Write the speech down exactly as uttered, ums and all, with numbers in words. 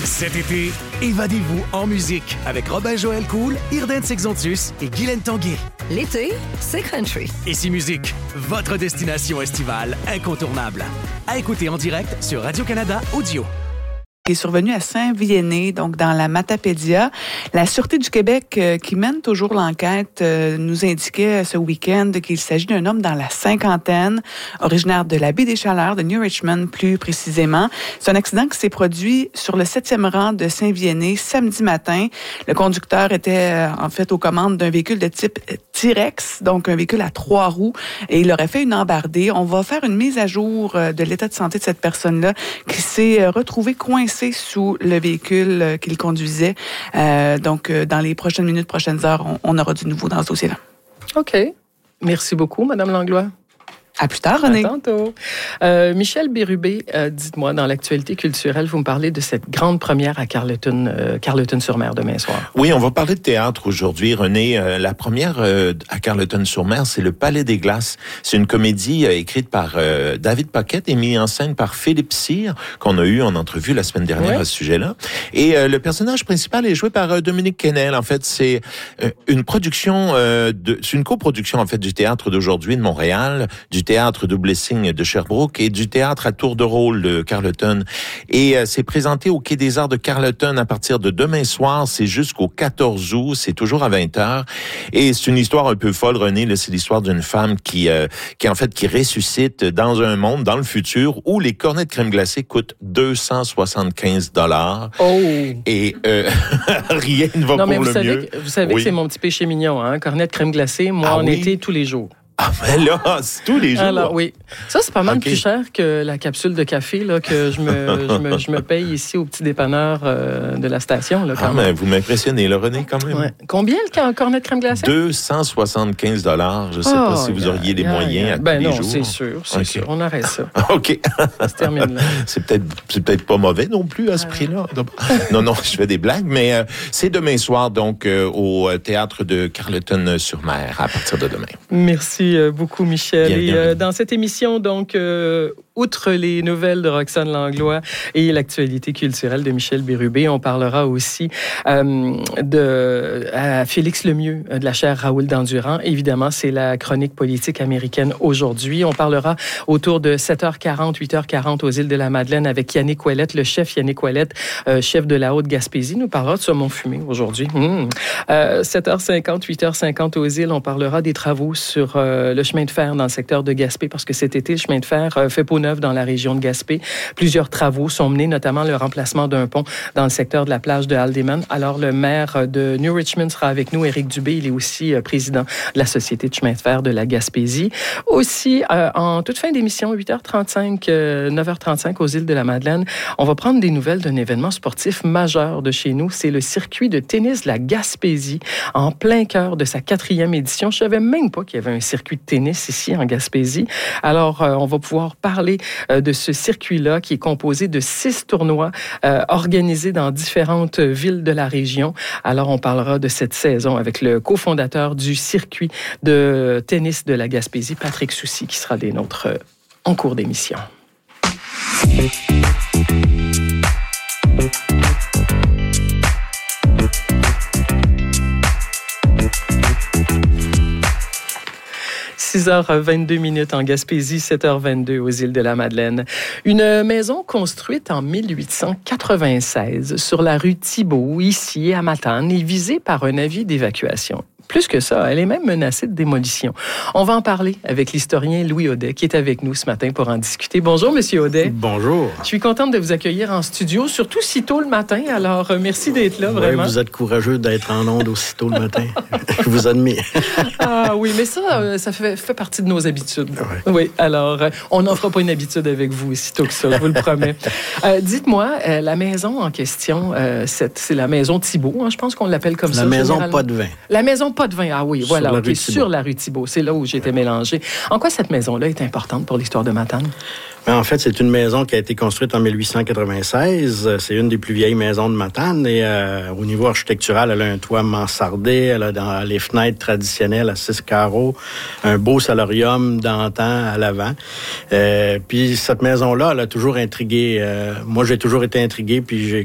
Cet été, évadez-vous en musique avec Robin-Joël Cool, Irden Sexontus et Guylaine Tanguay. L'été, c'est country. Ici Musique, votre destination estivale incontournable. À écouter en direct sur Radio-Canada Audio. Qui est survenu à Saint-Viennet, donc dans la Matapédia. La Sûreté du Québec, euh, qui mène toujours l'enquête, euh, nous indiquait ce week-end qu'il s'agit d'un homme dans la cinquantaine, originaire de la baie des Chaleurs, de New Richmond plus précisément. C'est un accident qui s'est produit sur le septième rang de Saint-Viennet samedi matin. Le conducteur était euh, en fait aux commandes d'un véhicule de type T-Rex, donc un véhicule à trois roues, et il aurait fait une embardée. On va faire une mise à jour euh, de l'état de santé de cette personne-là qui s'est euh, retrouvée coincée sous le véhicule qu'il conduisait. Euh, donc, dans les prochaines minutes, prochaines heures, on, on aura du nouveau dans ce dossier-là. OK. Merci beaucoup, Mme Langlois. À plus tard, René. À tantôt. Euh, Michel Bérubé, euh, dites-moi, dans l'actualité culturelle, vous me parlez de cette grande première à Carleton, euh, Carleton-sur-Mer demain soir. Oui, on va parler de théâtre aujourd'hui, René. Euh, la première euh, à Carleton-sur-Mer, c'est Le Palais des Glaces. C'est une comédie euh, écrite par euh, David Paquette et mise en scène par Philippe Cyr, qu'on a eu en entrevue la semaine dernière oui. à ce sujet-là. Et euh, le personnage principal est joué par euh, Dominique Kennel. En fait, c'est euh, une production, euh, de, c'est une coproduction en fait du théâtre d'aujourd'hui de Montréal, du théâtre Double Signe de Sherbrooke et du théâtre à tour de rôle de Carleton. Et euh, c'est présenté au Quai des Arts de Carleton à partir de demain soir. C'est jusqu'au quatorze août. C'est toujours à vingt heures. Et c'est une histoire un peu folle, René. Là, c'est l'histoire d'une femme qui, euh, qui en fait, qui ressuscite dans un monde, dans le futur, où les cornets de crème glacée coûtent deux cent soixante-quinze dollars. Oh! Et euh, rien ne va non, pour mais vous le savez mieux. Que, vous savez oui. que c'est mon petit péché mignon, hein? Cornet de crème glacée, moi, ah, en oui? été, tous les jours. Ah, ben là, c'est tous les jours. Alors, oui. Ça, c'est pas mal okay. plus cher que la capsule de café là, que je me, je, me, je me paye ici au petit dépanneur euh, de la station. Là, quand ah, même. mais vous m'impressionnez, là, René, quand même. Ouais. Combien le cornet de crème glacée? deux cent soixante-quinze dollars. Je ne sais oh, pas si vous auriez les yeah, moyens yeah. à tous ben les non, jours. c'est sûr, c'est okay. sûr. On arrête ça. OK. Ça se termine là. C'est peut-être, c'est peut-être pas mauvais non plus à ce prix-là. non, non, je fais des blagues, mais euh, c'est demain soir, donc, euh, au théâtre de Carleton-sur-Mer, à partir de demain. Merci beaucoup, Michel. Bien, bien, Et euh, bien. dans cette émission, donc, euh, outre les nouvelles de Roxane Langlois et l'actualité culturelle de Michel Bérubé, on parlera aussi euh, de à Félix Lemieux, de la chaire Raoul Dandurand. Évidemment, c'est la chronique politique américaine aujourd'hui. On parlera autour de sept heures quarante, huit heures quarante aux îles de la Madeleine avec Yannick Ouellette, le chef Yannick Ouellette, euh, chef de la Haute-Gaspésie, nous parlera de saumon fumé aujourd'hui. Mmh. Euh, sept heures cinquante, huit heures cinquante aux îles, on parlera des travaux sur euh, le chemin de fer dans le secteur de Gaspé, parce que cet été, le chemin de fer euh, fait peau neuve dans la région de Gaspé. Plusieurs travaux sont menés, notamment le remplacement d'un pont dans le secteur de la plage de Haldimand. Alors, le maire de New Richmond sera avec nous, Éric Dubé. Il est aussi euh, président de la Société de chemin de fer de la Gaspésie. Aussi, euh, en toute fin d'émission, huit heures trente-cinq, euh, neuf heures trente-cinq aux îles de la Madeleine, on va prendre des nouvelles d'un événement sportif majeur de chez nous. C'est le circuit de tennis de la Gaspésie, en plein cœur de sa quatrième édition. Je ne savais même pas qu'il y avait un circuit de tennis ici en Gaspésie. Alors, euh, on va pouvoir parler euh, de ce circuit-là qui est composé de six tournois euh, organisés dans différentes villes de la région. Alors, on parlera de cette saison avec le cofondateur du circuit de tennis de la Gaspésie, Patrick Soucy, qui sera des nôtres euh, en cours d'émission. six heures vingt-deux minutes en Gaspésie, sept heures vingt-deux aux îles de la Madeleine. Une maison construite en mille huit cent quatre-vingt-seize sur la rue Thibault, ici à Matane, est visée par un avis d'évacuation. Plus que ça, elle est même menacée de démolition. On va en parler avec l'historien Louis Audet, qui est avec nous ce matin pour en discuter. Bonjour, Monsieur Audet. Bonjour. Je suis contente de vous accueillir en studio, surtout si tôt le matin. Alors, merci d'être là, vraiment. Oui, vous êtes courageux d'être en onde aussi tôt le matin. Je vous admire. Ah oui, mais ça, ça fait, fait partie de nos habitudes. Ouais. Oui, alors, on n'en fera pas une habitude avec vous aussi tôt que ça, je vous le promets. Euh, dites-moi, euh, la maison en question, euh, c'est, c'est la maison Thibault, hein, je pense qu'on l'appelle comme la ça. La maison Pas de vin. La maison Pas de vin, ah oui, sur voilà, la okay, sur la rue Thibault. C'est là où j'étais mélangée. En quoi cette maison-là est importante pour l'histoire de Matane? En fait, c'est une maison qui a été construite en mille huit cent quatre-vingt-seize. C'est une des plus vieilles maisons de Matane. Et euh, au niveau architectural, elle a un toit mansardé. Elle a dans les fenêtres traditionnelles à six carreaux, un beau salarium d'antan à l'avant. Euh, puis cette maison-là, elle a toujours intrigué. Euh, moi, j'ai toujours été intrigué. Puis j'ai